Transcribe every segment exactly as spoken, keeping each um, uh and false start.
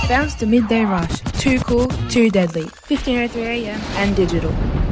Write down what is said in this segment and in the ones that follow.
Bounce the Midday Rush. Too cool, too deadly. fifteen oh three a m and digital.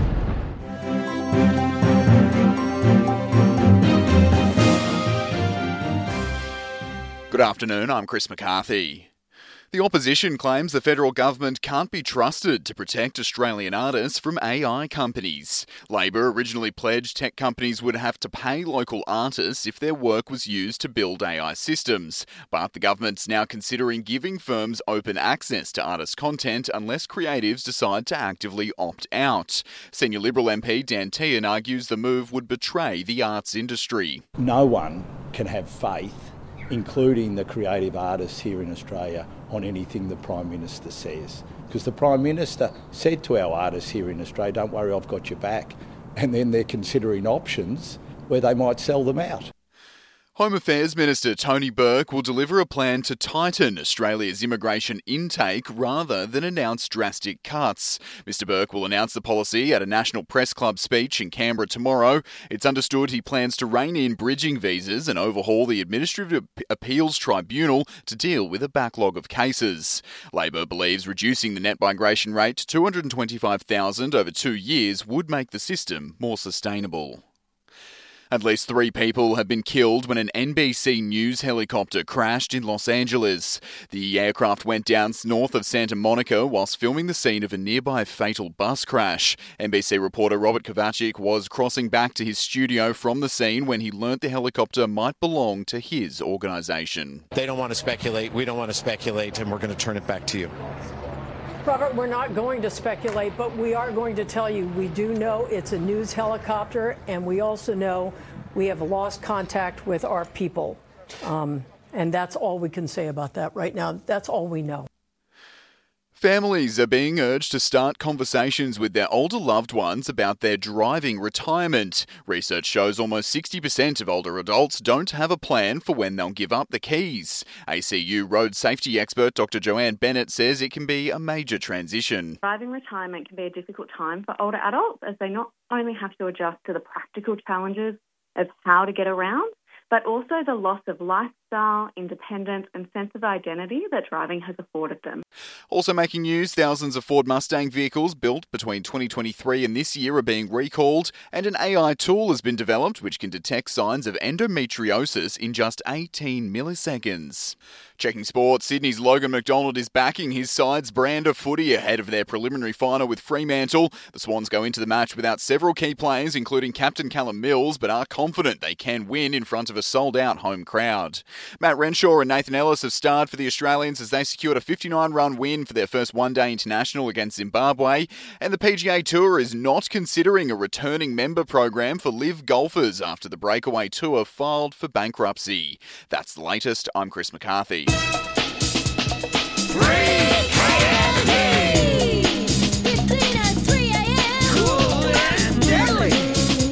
Good afternoon, I'm Chris McCarthy. The opposition claims the federal government can't be trusted to protect Australian artists from A I companies. Labor originally pledged tech companies would have to pay local artists if their work was used to build A I systems. But the government's now considering giving firms open access to artist content unless creatives decide to actively opt out. Senior Liberal M P Dan Tehan argues the move would betray the arts industry. No one can have faith, including the creative artists here in Australia, on anything the Prime Minister says. Because the Prime Minister said to our artists here in Australia, don't worry, I've got your back. And then they're considering options where they might sell them out. Home Affairs Minister Tony Burke will deliver a plan to tighten Australia's immigration intake rather than announce drastic cuts. Mister Burke will announce the policy at a National Press Club speech in Canberra tomorrow. It's understood he plans to rein in bridging visas and overhaul the Administrative Appeals Tribunal to deal with a backlog of cases. Labor believes reducing the net migration rate to two hundred twenty-five thousand over two years would make the system more sustainable. At least three people have been killed when an N B C News helicopter crashed in Los Angeles. The aircraft went down north of Santa Monica whilst filming the scene of a nearby fatal bus crash. N B C reporter Robert Kovacic was crossing back to his studio from the scene when he learnt the helicopter might belong to his organisation. They don't want to speculate, we don't want to speculate, and we're going to turn it back to you. Robert, we're not going to speculate, but we are going to tell you we do know it's a news helicopter, and we also know we have lost contact with our people. Um, and that's all we can say about that right now. That's all we know. Families are being urged to start conversations with their older loved ones about their driving retirement. Research shows almost sixty percent of older adults don't have a plan for when they'll give up the keys. A C U road safety expert Doctor Joanne Bennett says it can be a major transition. Driving retirement can be a difficult time for older adults as they not only have to adjust to the practical challenges of how to get around, but also the loss of lifestyle, independence and sense of identity that driving has afforded them. Also making news, thousands of Ford Mustang vehicles built between twenty twenty-three and this year are being recalled, and an A I tool has been developed which can detect signs of endometriosis in just eighteen milliseconds. Checking sports, Sydney's Logan McDonald is backing his side's brand of footy ahead of their preliminary final with Fremantle. The Swans go into the match without several key players, including captain Callum Mills, but are confident they can win in front of a sold-out home crowd. Matt Renshaw and Nathan Ellis have starred for the Australians as they secured a fifty-nine run win for their first one-day international against Zimbabwe, and the P G A Tour is not considering a returning member program for live golfers after the Breakaway Tour filed for bankruptcy. That's the latest. I'm Chris McCarthy. Free!